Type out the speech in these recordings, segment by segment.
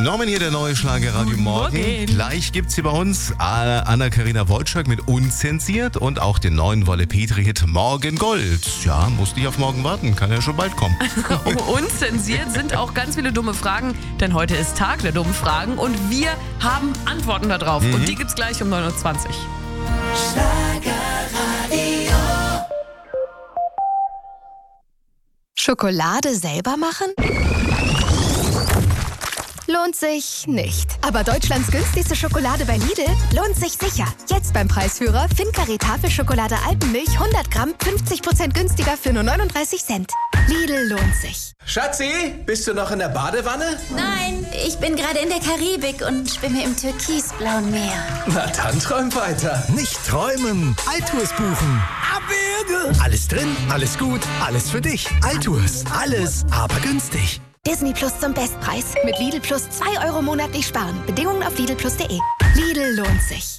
Norman hier, der neue Schlagerradio Morgen. Gleich gibt's hier bei uns Anna-Carina Wojcik mit Unzensiert und auch den neuen Wolle Petri-Hit Morgen Gold. Ja, musst nicht auf morgen warten, kann ja schon bald kommen. Unzensiert sind auch ganz viele dumme Fragen, denn heute ist Tag der dummen Fragen und wir haben Antworten darauf. Und die gibt's gleich um 9.20 Uhr. Schlagerradio. Schokolade selber machen? Lohnt sich nicht. Aber Deutschlands günstigste Schokolade bei Lidl lohnt sich sicher. Jetzt beim Preisführer Fincare Tafelschokolade Alpenmilch 100 Gramm 50% günstiger für nur 39 Cent. Lidl lohnt sich. Schatzi, bist du noch in der Badewanne? Nein, ich bin gerade in der Karibik und schwimme im türkisblauen Meer. Na dann träum weiter. Nicht träumen, Altours buchen. Abwürge. Alles drin, alles gut, alles für dich. Altours, alles, aber günstig. Disney Plus zum Bestpreis. Mit Lidl Plus 2 Euro monatlich sparen. Bedingungen auf lidlplus.de. Lidl lohnt sich.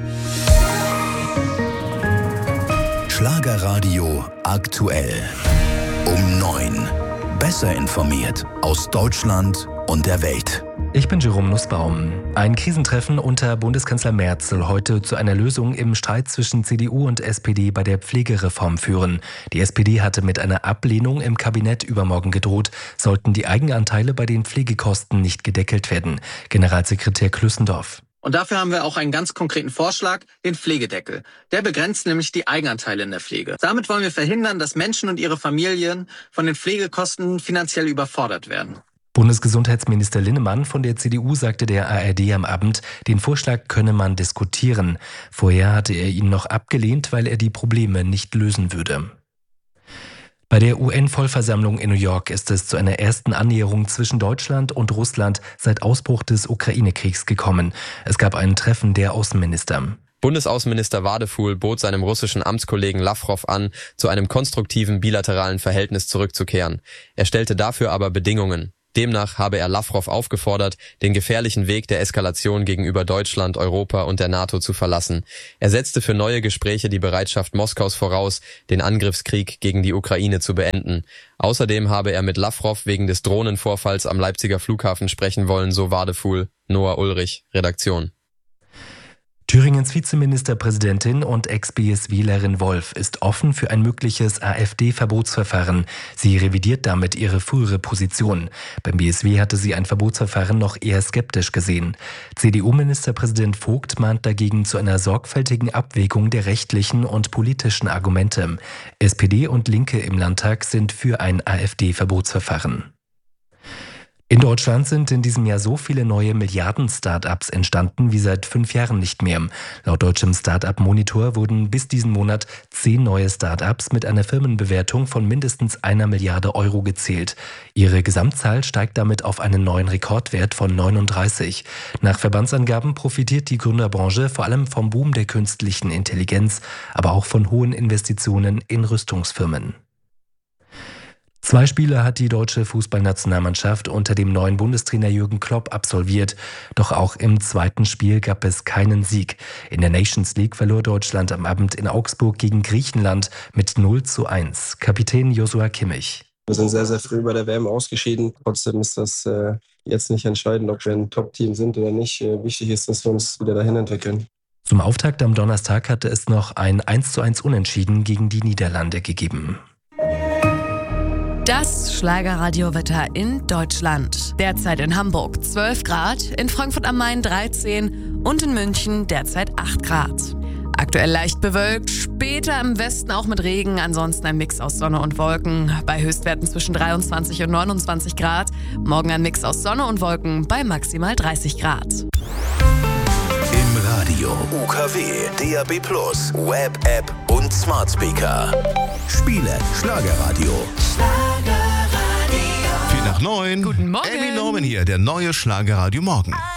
Schlagerradio aktuell. Um 9. Besser informiert aus Deutschland und der Welt. Ich bin Jerome Nussbaum. Ein Krisentreffen unter Bundeskanzler Merz soll heute zu einer Lösung im Streit zwischen CDU und SPD bei der Pflegereform führen. Die SPD hatte mit einer Ablehnung im Kabinett übermorgen gedroht, sollten die Eigenanteile bei den Pflegekosten nicht gedeckelt werden. Generalsekretär Klüssendorf. Und dafür haben wir auch einen ganz konkreten Vorschlag, den Pflegedeckel. Der begrenzt nämlich die Eigenanteile in der Pflege. Damit wollen wir verhindern, dass Menschen und ihre Familien von den Pflegekosten finanziell überfordert werden. Bundesgesundheitsminister Linnemann von der CDU sagte der ARD am Abend, den Vorschlag könne man diskutieren. Vorher hatte er ihn noch abgelehnt, weil er die Probleme nicht lösen würde. Bei der UN-Vollversammlung in New York ist es zu einer ersten Annäherung zwischen Deutschland und Russland seit Ausbruch des Ukraine-Kriegs gekommen. Es gab ein Treffen der Außenminister. Bundesaußenminister Wadefuhl bot seinem russischen Amtskollegen Lawrow an, zu einem konstruktiven bilateralen Verhältnis zurückzukehren. Er stellte dafür aber Bedingungen. Demnach habe er Lawrow aufgefordert, den gefährlichen Weg der Eskalation gegenüber Deutschland, Europa und der NATO zu verlassen. Er setzte für neue Gespräche die Bereitschaft Moskaus voraus, den Angriffskrieg gegen die Ukraine zu beenden. Außerdem habe er mit Lawrow wegen des Drohnenvorfalls am Leipziger Flughafen sprechen wollen, so Wadefuhl. Noah Ulrich, Redaktion. Thüringens Vizeministerpräsidentin und Ex-BSWlerin Wolf ist offen für ein mögliches AfD-Verbotsverfahren. Sie revidiert damit ihre frühere Position. Beim BSW hatte sie ein Verbotsverfahren noch eher skeptisch gesehen. CDU-Ministerpräsident Vogt mahnt dagegen zu einer sorgfältigen Abwägung der rechtlichen und politischen Argumente. SPD und Linke im Landtag sind für ein AfD-Verbotsverfahren. In Deutschland sind in diesem Jahr so viele neue Milliarden-Startups entstanden wie seit 5 Jahren nicht mehr. Laut deutschem Startup-Monitor wurden bis diesen Monat 10 neue Startups mit einer Firmenbewertung von mindestens 1 Milliarde Euro gezählt. Ihre Gesamtzahl steigt damit auf einen neuen Rekordwert von 39. Nach Verbandsangaben profitiert die Gründerbranche vor allem vom Boom der künstlichen Intelligenz, aber auch von hohen Investitionen in Rüstungsfirmen. 2 Spiele hat die deutsche Fußballnationalmannschaft unter dem neuen Bundestrainer Jürgen Klopp absolviert. Doch auch im zweiten Spiel gab es keinen Sieg. In der Nations League verlor Deutschland am Abend in Augsburg gegen Griechenland mit 0:1. Kapitän Joshua Kimmich. Wir sind sehr, sehr früh bei der WM ausgeschieden. Trotzdem ist das jetzt nicht entscheidend, ob wir ein Top-Team sind oder nicht. Wichtig ist, dass wir uns wieder dahin entwickeln. Zum Auftakt am Donnerstag hatte es noch ein 1:1 Unentschieden gegen die Niederlande gegeben. Das Schlagerradiowetter in Deutschland. Derzeit in Hamburg 12 Grad, in Frankfurt am Main 13 und in München derzeit 8 Grad. Aktuell leicht bewölkt, später im Westen auch mit Regen, ansonsten ein Mix aus Sonne und Wolken. Bei Höchstwerten zwischen 23 und 29 Grad. Morgen ein Mix aus Sonne und Wolken bei maximal 30 Grad. Im Radio, UKW, DAB+, Web, App und Smart Speaker. Spiele Schlagerradio. 4 nach 9. Guten Morgen. Norman hier, der neue Schlagerradio Morgen.